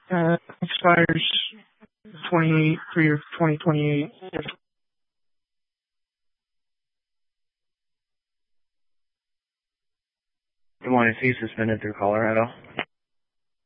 Expires 2028. You want to see suspended through Colorado?